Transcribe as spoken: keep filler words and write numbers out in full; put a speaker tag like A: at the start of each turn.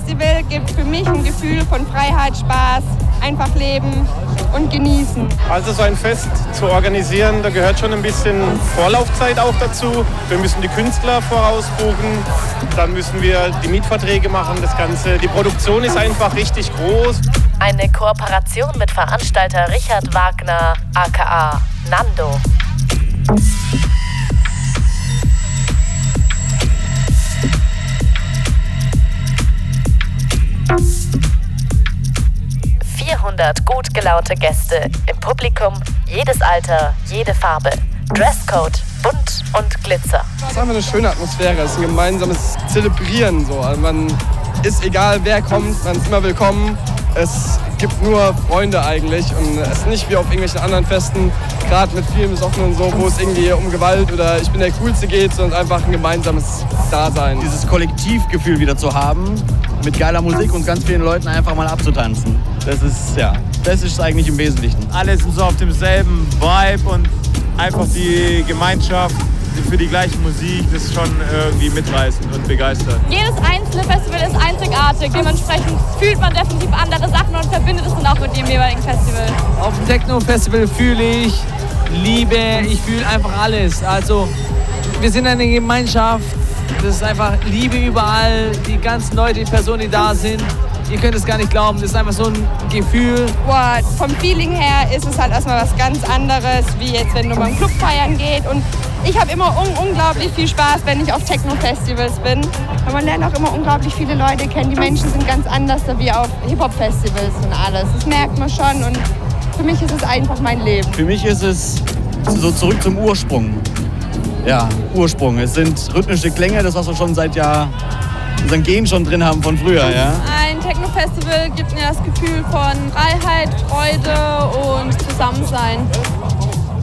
A: Techno-Festival gibt für mich ein Gefühl von Freiheit, Spaß, einfach leben und genießen.
B: Also so ein Fest zu organisieren, da gehört schon ein bisschen Vorlaufzeit auch dazu. Wir müssen die Künstler vorausbuchen, dann müssen wir die Mietverträge machen, das Ganze. Die Produktion ist einfach richtig groß.
C: Eine Kooperation mit Veranstalter Richard Wagner, aka Nando. vierhundert gut gelaunte Gäste im Publikum, jedes Alter, jede Farbe. Dresscode, bunt und Glitzer.
D: Es ist einfach eine schöne Atmosphäre, es ist ein gemeinsames Zelebrieren. So. Also man ist egal, wer kommt, man ist immer willkommen. Es gibt nur Freunde eigentlich und es ist nicht wie auf irgendwelchen anderen Festen, gerade mit vielen Besoffenen so, wo es irgendwie um Gewalt oder ich bin der Coolste geht, sondern einfach ein gemeinsames Dasein.
E: Dieses Kollektivgefühl wieder zu haben, mit geiler Musik und ganz vielen Leuten einfach mal abzutanzen. Das ist, ja, das ist eigentlich im Wesentlichen.
F: Alle sind so auf demselben Vibe und einfach die Gemeinschaft für die gleiche Musik, das ist schon irgendwie mitreißend und begeistert.
G: Jedes einzelne Festival ist einzigartig, dementsprechend fühlt man definitiv andere Sachen und verbindet es dann auch mit dem jeweiligen Festival.
H: Auf dem Techno-Festival fühle ich Liebe, ich fühle einfach alles. Also wir sind eine Gemeinschaft, das ist einfach Liebe überall, die ganzen Leute, die Personen, die da sind. Ihr könnt es gar nicht glauben, das ist einfach so ein Gefühl.
A: Boah, vom Feeling her ist es halt erstmal was ganz anderes, wie jetzt, wenn du mal im Club feiern geht. Und ich habe immer un- unglaublich viel Spaß, wenn ich auf Techno-Festivals bin. Und man lernt auch immer unglaublich viele Leute kennen. Die Menschen sind ganz anders wie auf Hip-Hop-Festivals und alles. Das merkt man schon und für mich ist es einfach mein Leben.
E: Für mich ist es so zurück zum Ursprung. Ja, Ursprung. Es sind rhythmische Klänge, das was wir schon seit Jahr unseren Gen schon drin haben von früher, ja.
G: Ein Techno-Festival gibt mir das Gefühl von Freiheit, Freude und Zusammensein.